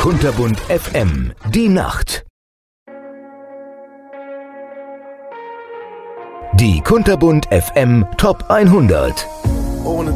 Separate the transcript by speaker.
Speaker 1: Kunterbunt FM, die Nacht. Die Kunterbunt FM Top 100.
Speaker 2: Ohne